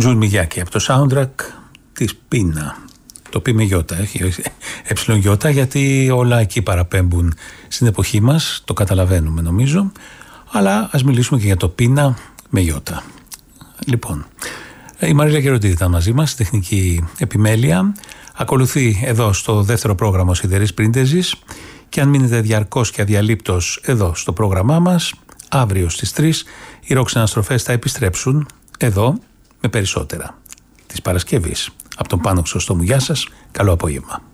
Τζουν Μιγιάκη από το soundtrack της Πίνα. Το πι με γιώτα, έχει γιώτα, γιατί όλα εκεί παραπέμπουν στην εποχή μας, το καταλαβαίνουμε νομίζω, αλλά ας μιλήσουμε και για το Πίνα με γιώτα. Λοιπόν, η Μαρίλα Γεροντίδη ήταν μαζί μας, τεχνική επιμέλεια. Ακολουθεί εδώ στο δεύτερο πρόγραμμα ο Σιδερής Πρίντεζης, και αν μείνετε διαρκώς και αδιαλείπτως εδώ στο πρόγραμμά μας, αύριο στις 3 οι ροκ συναστροφές θα επιστρέψουν εδώ με περισσότερα της Παρασκευής. Από τον Πάνο Χρυσοστόμου, γεια σας, καλό απόγευμα.